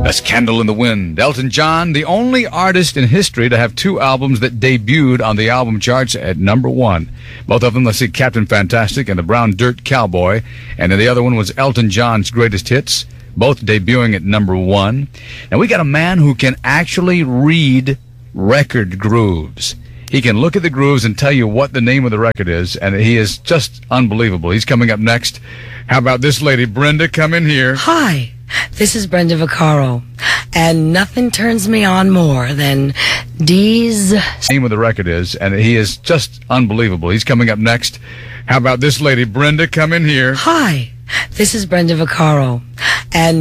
That's Candle in the Wind. Elton John, the only artist in history to have two albums that debuted on the album charts at number one. Both of them, let's see, Captain Fantastic and the Brown Dirt Cowboy. And then the other one was Elton John's Greatest Hits, both debuting at number one. Now, we got a man who can actually read record grooves. He can look at the grooves and tell you what the name of the record is, and he is just unbelievable. He's coming up next. How about this lady, Brenda? Come in here. Hi, this is Brenda Vaccaro, and nothing turns me on more than Dee's Name of the record is, and he is just unbelievable. He's coming up next. How about this lady, Brenda? Come in here. Hi, this is Brenda Vaccaro, and